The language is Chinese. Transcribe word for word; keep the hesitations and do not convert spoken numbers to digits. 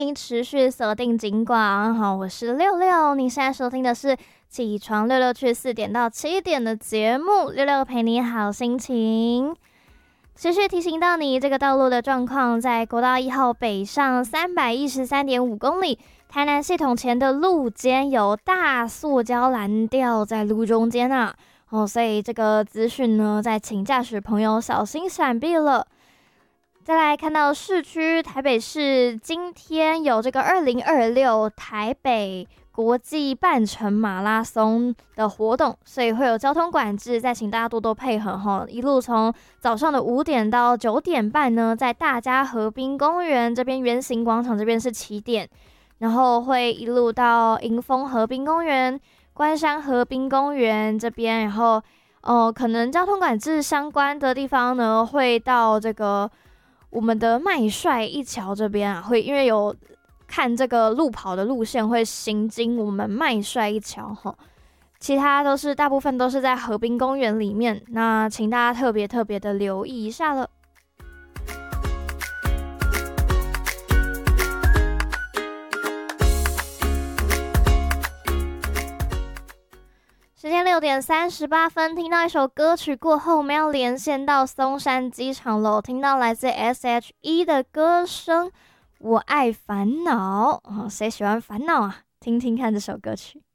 持续锁定警广，好，我是六六。你现在收听的是起床六六去四点到七点的节目，六六陪你好心情。持续提醒到你这个道路的状况，在国道一号北上三百一十三点五公里，台南系统前的路肩有大塑胶拦吊在路中间啊，哦，所以这个资讯呢，再请驾驶朋友小心闪避了。再来看到市区，台北市今天有这个二零二六台北国际半程马拉松的活动，所以会有交通管制，再请大家多多配合哈。一路从早上的五点到九点半呢，在大家河滨公园这边圆形广场这边是起点，然后会一路到迎风河滨公园、关山河滨公园这边，然后呃，可能交通管制相关的地方呢，会到这个我们的麦帅一桥这边啊，会因为有看这个路跑的路线，会行经我们麦帅一桥哈。其他都是大部分都是在河滨公园里面，那请大家特别特别的留意一下了。时间六点三十八分，听到一首歌曲过后，我们要连线到松山机场喽。听到来自 S H E 的歌声，我爱烦恼。哦，谁喜欢烦恼啊？听听看这首歌曲。